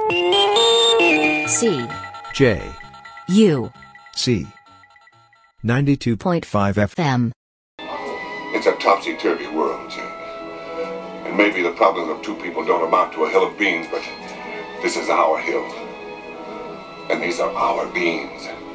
C J U C 92.5 FM. It's a topsy-turvy world, Jane. And maybe the problems of two people don't amount to a hill of beans, but this is our hill. And these are our beans.